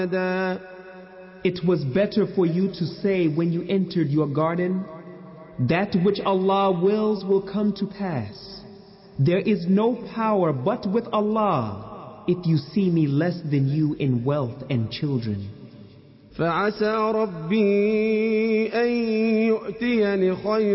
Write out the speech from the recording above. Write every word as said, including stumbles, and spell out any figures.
It was better for you to say when you entered your garden, that which Allah wills will come to pass. There is no power but with Allah if you see me less than you in wealth and children. فعسى ربي أن يؤتيني خيرا